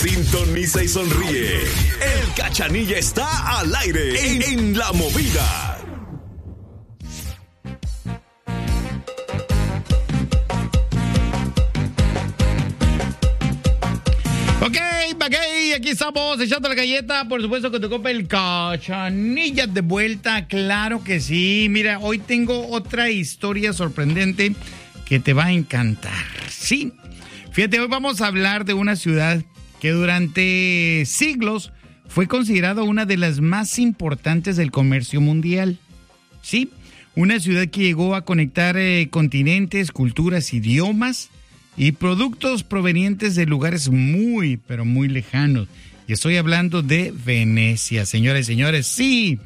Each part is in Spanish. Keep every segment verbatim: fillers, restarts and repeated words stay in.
Sintoniza y sonríe. El Cachanilla está al aire en, en La Movida. Ok, ok, aquí estamos echando la galleta, por supuesto que te compa el Cachanilla de vuelta, claro que sí. Mira, hoy tengo otra historia sorprendente que te va a encantar, sí. Fíjate, hoy vamos a hablar de una ciudad que durante siglos fue considerada una de las más importantes del comercio mundial, sí. Una ciudad que llegó a conectar eh, continentes, culturas, idiomas y productos provenientes de lugares muy, pero muy lejanos. Y estoy hablando de Venecia, señores y señores, sí.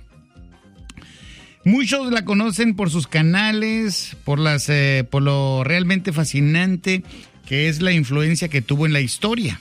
Muchos la conocen por sus canales, por, las, eh, por lo realmente fascinante que es la influencia que tuvo en la historia.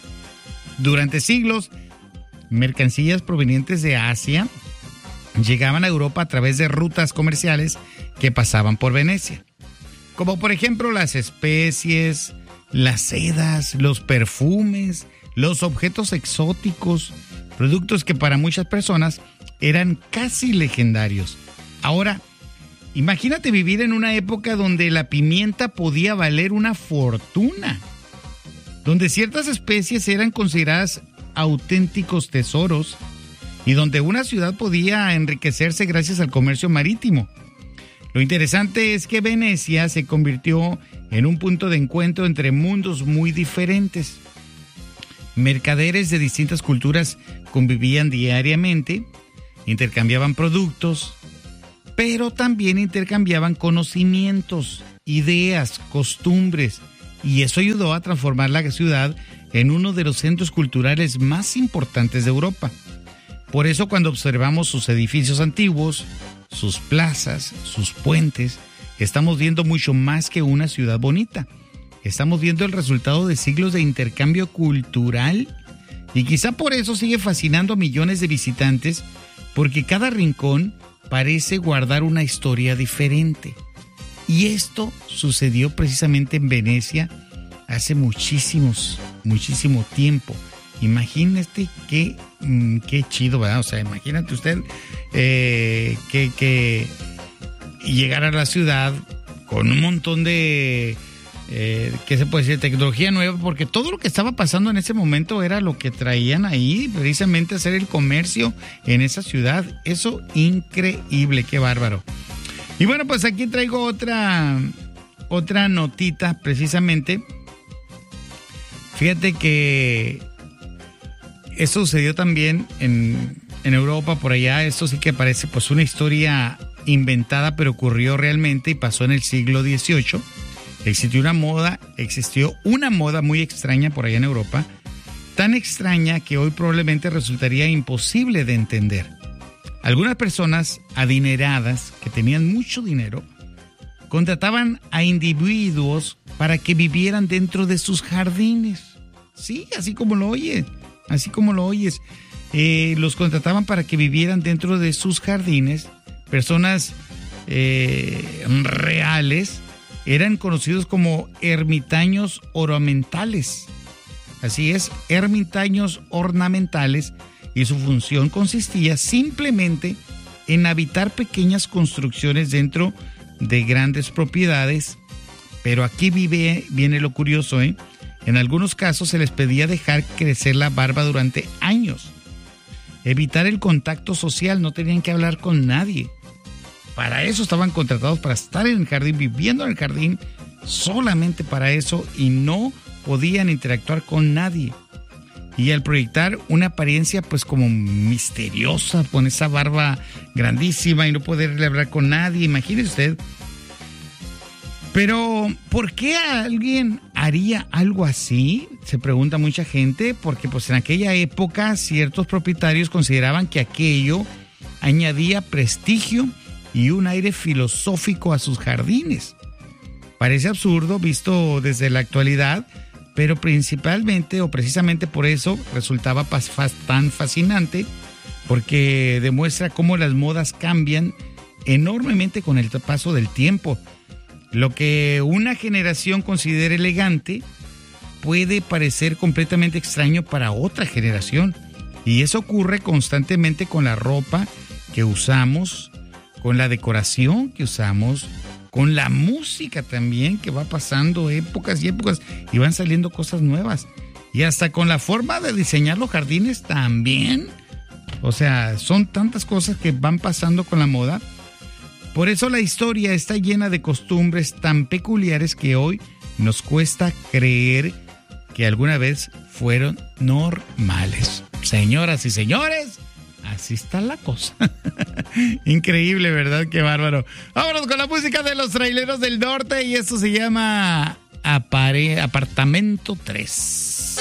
Durante siglos, mercancías provenientes de Asia llegaban a Europa a través de rutas comerciales que pasaban por Venecia. Como por ejemplo las especies, las sedas, los perfumes, los objetos exóticos, productos que para muchas personas eran casi legendarios. Ahora, imagínate vivir en una época donde la pimienta podía valer una fortuna, donde ciertas especies eran consideradas auténticos tesoros y donde una ciudad podía enriquecerse gracias al comercio marítimo. Lo interesante es que Venecia se convirtió en un punto de encuentro entre mundos muy diferentes. Mercaderes de distintas culturas convivían diariamente, intercambiaban productos, pero también intercambiaban conocimientos, ideas, costumbres, y eso ayudó a transformar la ciudad en uno de los centros culturales más importantes de Europa. Por eso, cuando observamos sus edificios antiguos, sus plazas, sus puentes, estamos viendo mucho más que una ciudad bonita. Estamos viendo el resultado de siglos de intercambio cultural y quizá por eso sigue fascinando a millones de visitantes, porque cada rincón parece guardar una historia diferente. Y esto sucedió precisamente en Venecia hace muchísimos, muchísimo tiempo. Imagínate qué, qué chido, ¿verdad? O sea, imagínate usted eh, que, que llegar a la ciudad con un montón de, eh, ¿qué se puede decir? Tecnología nueva, porque todo lo que estaba pasando en ese momento era lo que traían ahí, precisamente hacer el comercio en esa ciudad. Eso increíble, qué bárbaro. Y bueno, pues aquí traigo otra, otra notita, precisamente. Fíjate que eso sucedió también en, en Europa, por allá. Esto sí que parece pues una historia inventada, pero ocurrió realmente y pasó en el siglo dieciocho. Existió una moda, existió una moda muy extraña por allá en Europa, tan extraña que hoy probablemente resultaría imposible de entender. Algunas personas adineradas que tenían mucho dinero contrataban a individuos para que vivieran dentro de sus jardines. Sí, así como lo oyes. Así como lo oyes, eh, los contrataban para que vivieran dentro de sus jardines. Personas eh, reales eran conocidos como ermitaños ornamentales. Así es, ermitaños ornamentales, y su función consistía simplemente en habitar pequeñas construcciones dentro de grandes propiedades. Pero aquí vive, viene lo curioso, ¿eh? En algunos casos se les pedía dejar crecer la barba durante años. Evitar el contacto social, no tenían que hablar con nadie. Para eso estaban contratados, para estar en el jardín, viviendo en el jardín, solamente para eso, y no podían interactuar con nadie. Y al proyectar una apariencia pues como misteriosa, con esa barba grandísima y no poderle hablar con nadie, imagínese usted. Pero, ¿por qué alguien haría algo así? Se pregunta mucha gente, porque pues en aquella época ciertos propietarios consideraban que aquello añadía prestigio y un aire filosófico a sus jardines. Parece absurdo visto desde la actualidad, pero principalmente o precisamente por eso resultaba tan fascinante, porque demuestra cómo las modas cambian enormemente con el paso del tiempo. Lo que una generación considera elegante, puede parecer completamente extraño para otra generación. Y eso ocurre constantemente con la ropa que usamos, con la decoración que usamos, con la música también, que va pasando épocas y épocas y van saliendo cosas nuevas. Y hasta con la forma de diseñar los jardines también. O sea, son tantas cosas que van pasando con la moda. Por eso la historia está llena de costumbres tan peculiares que hoy nos cuesta creer que alguna vez fueron normales. Señoras y señores, así está la cosa. Increíble, ¿verdad? Qué bárbaro. Vámonos con la música de los Traileros del Norte y esto se llama Apare- Apartamento tres.